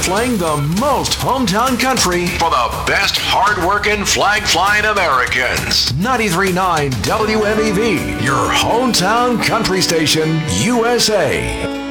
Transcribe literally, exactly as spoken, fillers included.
playing the most hometown country for the best hard-working, flag-flying Americans. ninety-three point nine W M E V, your hometown country station, U S A.